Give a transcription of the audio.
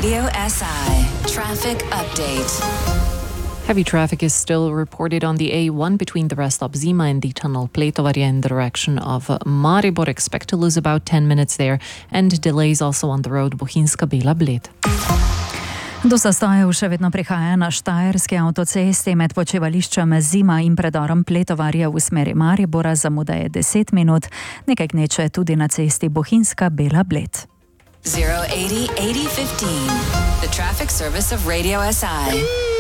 Radio SI traffic update. Heavy traffic is still reported on the A1 between the rest stop Zima and the tunnel Pletovarje in the direction of Maribor. Expect to lose about 10 minutes there, and delays also on the road Bohinjska Bela Bled. Do zastojev še vedno prihaja na Štajerski avtocesti med počivališčem Zima in predorom Pletovarje v smeri Maribora. Zamuda je 10 minut, nekaj gneče tudi na cesti Bohinjska Bela Bled. 080 80 15, the traffic service of Radio SI.